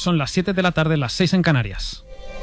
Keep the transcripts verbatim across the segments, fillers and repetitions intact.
Son las siete de la tarde, las seis en Canarias.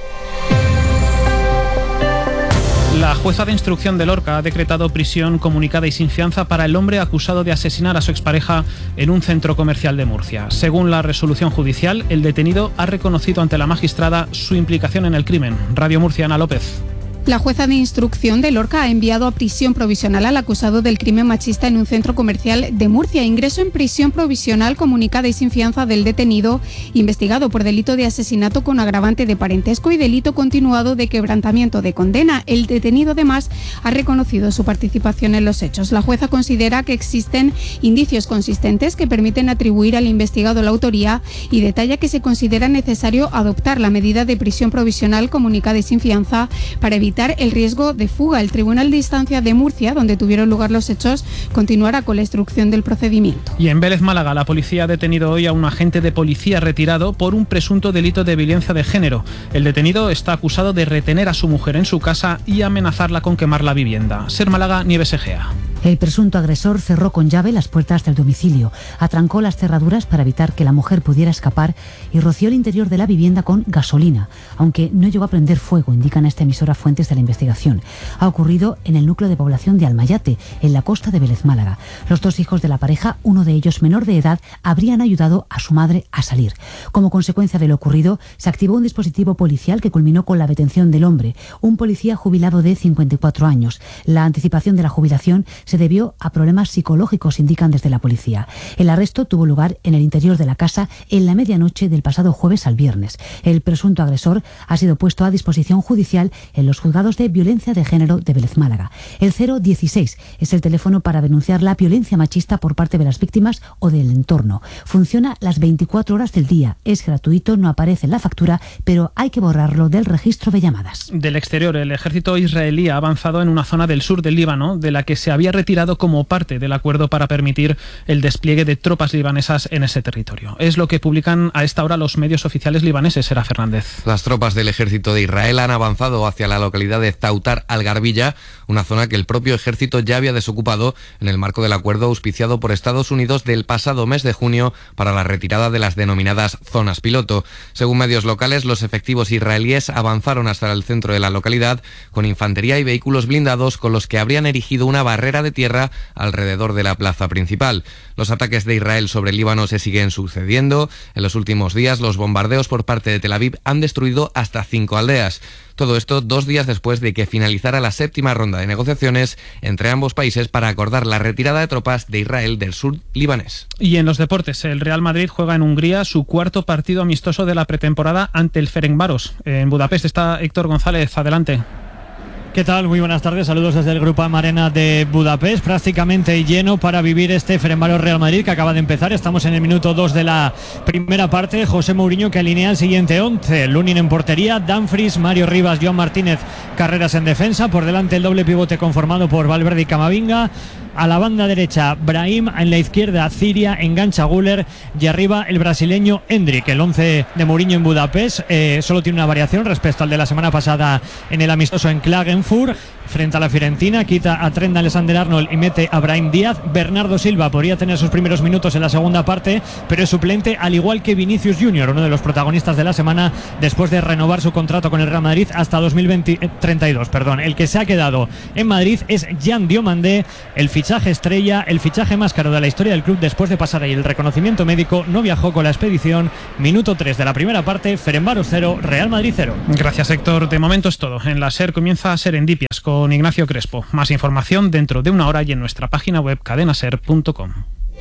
La jueza de instrucción de Lorca ha decretado prisión comunicada y sin fianza para el hombre acusado de asesinar a su expareja en un centro comercial de Murcia. Según la resolución judicial, el detenido ha reconocido ante la magistrada su implicación en el crimen. Radio Murcia, Ana López. La jueza de instrucción de Lorca ha enviado a prisión provisional al acusado del crimen machista en un centro comercial de Murcia. Ingreso en prisión provisional comunicada y sin fianza del detenido, investigado por delito de asesinato con agravante de parentesco y delito continuado de quebrantamiento de condena. El detenido, además, ha reconocido su participación en los hechos. La jueza considera que existen indicios consistentes que permiten atribuir al investigado la autoría y detalla que se considera necesario adoptar la medida de prisión provisional comunicada y sin fianza para evitar el riesgo de fuga. El Tribunal de Instancia de Murcia, donde tuvieron lugar los hechos, continuará con la instrucción del procedimiento. Y en Vélez, Málaga, la policía ha detenido hoy a un agente de policía retirado por un presunto delito de violencia de género. El detenido está acusado de retener a su mujer en su casa y amenazarla con quemar la vivienda. Ser Málaga, Nieves Egea. El presunto agresor cerró con llave las puertas del domicilio, atrancó las cerraduras para evitar que la mujer pudiera escapar y roció el interior de la vivienda con gasolina, aunque no llegó a prender fuego, indican a esta emisora fuentes de la investigación. Ha ocurrido en el núcleo de población de Almayate, en la costa de Vélez, Málaga. Los dos hijos de la pareja, uno de ellos menor de edad, habrían ayudado a su madre a salir. Como consecuencia de lo ocurrido, se activó un dispositivo policial que culminó con la detención del hombre, un policía jubilado de cincuenta y cuatro años. La anticipación de la jubilación se debió a problemas psicológicos, indican desde la policía. El arresto tuvo lugar en el interior de la casa en la medianoche del pasado jueves al viernes. El presunto agresor ha sido puesto a disposición judicial en los juzgados de violencia de género de Vélez, Málaga. El cero dieciséis es el teléfono para denunciar la violencia machista por parte de las víctimas o del entorno. Funciona las veinticuatro horas del día, es gratuito, no aparece en la factura, pero hay que borrarlo del registro de llamadas. Del exterior, el ejército israelí ha avanzado en una zona del sur del Líbano, de la que se había retirado como parte del acuerdo para permitir el despliegue de tropas libanesas en ese territorio. Es lo que publican a esta hora los medios oficiales libaneses, Sera Fernández. Las tropas del ejército de Israel han avanzado hacia la localidad de Zautar al-Garbilla, una zona que el propio ejército ya había desocupado en el marco del acuerdo auspiciado por Estados Unidos del pasado mes de junio para la retirada de las denominadas zonas piloto. Según medios locales, los efectivos israelíes avanzaron hasta el centro de la localidad con infantería y vehículos blindados con los que habrían erigido una barrera de tierra alrededor de la plaza principal. Los ataques de Israel sobre el Líbano se siguen sucediendo. En los últimos días, los bombardeos por parte de Tel Aviv han destruido hasta cinco aldeas. Todo esto dos días después de que finalizara la séptima ronda de negociaciones entre ambos países para acordar la retirada de tropas de Israel del sur libanés. Y en los deportes, el Real Madrid juega en Hungría su cuarto partido amistoso de la pretemporada ante el Ferencváros. En Budapest está Héctor González, adelante. ¿Qué tal? Muy buenas tardes, saludos desde el Grupo Arena de Budapest, prácticamente lleno para vivir este Ferencváros Real Madrid que acaba de empezar. Estamos en el minuto dos de la primera parte. José Mourinho que alinea el siguiente once: Lunin en portería, Dumfries, Mario Rivas, Joan Martínez, Carreras en defensa, por delante el doble pivote conformado por Valverde y Camavinga. A la banda derecha, Brahim, en la izquierda, Ciria, engancha Güler y arriba el brasileño Endrick. El once de Mourinho en Budapest eh, solo tiene una variación respecto al de la semana pasada en el amistoso en Klagenfurt. Frente a la Fiorentina, quita a Trent Alexander-Arnold y mete a Brahim Díaz. Bernardo Silva podría tener sus primeros minutos en la segunda parte, pero es suplente, al igual que Vinicius Junior, uno de los protagonistas de la semana, después de renovar su contrato con el Real Madrid hasta dos mil treinta y dos. Perdón. El que se ha quedado en Madrid es Jan Diomandé, el fichaje estrella, el fichaje más caro de la historia del club después de pasar ahí el reconocimiento médico. No viajó con la expedición. Minuto tres de la primera parte, Ferencváros cero, Real Madrid cero. Gracias, Héctor. De momento es todo. En la SER comienza Serendipias con Ignacio Crespo. Más información dentro de una hora y en nuestra página web cadena ser punto com.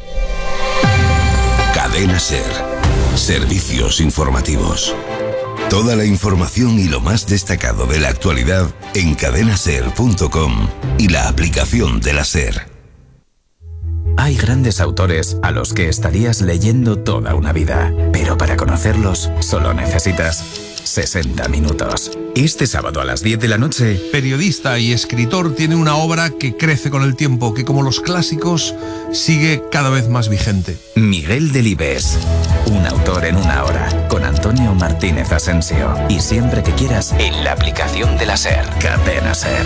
Cadena SER. Servicios informativos. Toda la información y lo más destacado de la actualidad en cadena ser punto com y la aplicación de la SER. Hay grandes autores a los que estarías leyendo toda una vida, pero para conocerlos solo necesitas sesenta minutos. Este sábado a las diez de la noche, periodista y escritor, tiene una obra que crece con el tiempo, que como los clásicos sigue cada vez más vigente. Miguel Delibes, un autor en una hora, con Antonio Martínez Asensio, y siempre que quieras en la aplicación de la SER. Cadena SER.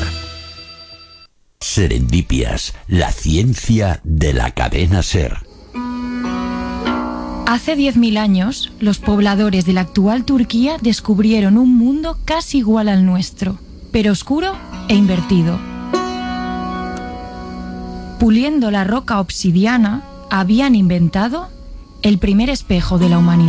Serendipias, la ciencia de la cadena SER. Hace diez mil años, los pobladores de la actual Turquía descubrieron un mundo casi igual al nuestro, pero oscuro e invertido. Puliendo la roca obsidiana, habían inventado el primer espejo de la humanidad.